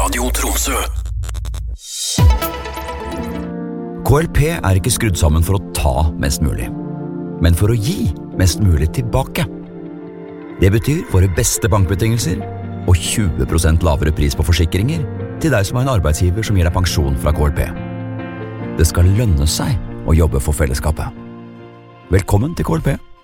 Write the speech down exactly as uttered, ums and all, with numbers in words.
Radio Tromsø. K L P er ikke skrudd sammen for å ta mest mulig, men for å gi mest mulig tilbake. Det betyr våre beste bankbetingelser og tjue prosent lavere pris på forsikringer til deg som er en arbeidsgiver som gir deg pensjon fra K L P. Det skal lønne seg å jobbe for fellesskapet. Velkommen til K L P.